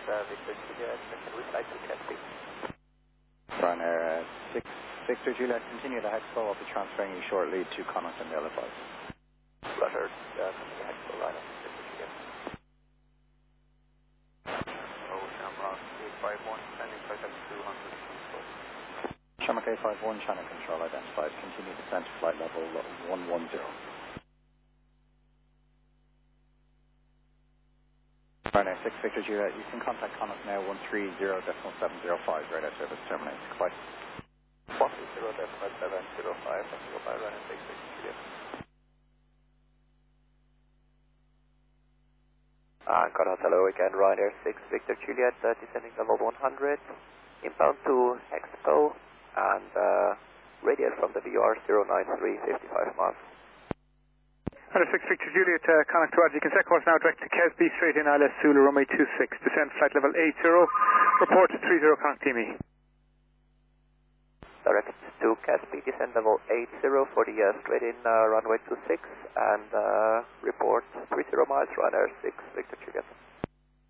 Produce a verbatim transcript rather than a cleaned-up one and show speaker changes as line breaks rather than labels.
uh, Victor Juliet, can we fly to Caspi?
Ryanair uh, six Victor Juliet, continue the Hexpo. I'll be transferring you shortly to Connacht and the other flights.
Roger, uh, continue Hexpo, Ryanair Victor Juliet. Oh, Shamrock eight five one, landing flight at two hundred.
Shamrock eight five one, channel control identified. Continue descent to flight level one one zero. Ryanair six Victor Juliet, you can contact Connacht now one three zero decimal seven zero five, radar service terminates. Goodbye.
one three zero decimal seven zero five, goodbye, Ryanair six Victor Juliet. Uh, Connacht, hello again, Ryanair six Victor Juliet, uh, descending level one hundred, inbound to Expo, and uh, radial from the V R zero nine three, fifty-five miles.
Ryanair six Victor Juliet, uh, Connacht to Roger. You can set course now direct to Kesby, straight in I L S Zulu, runway two six, descend flight level eight zero, report to three zero Connacht T M E.
Direct to Caspi, descend level eight zero for the uh, straight in uh, runway two six, and uh, report three zero miles, Ryanair six Victor Juliet.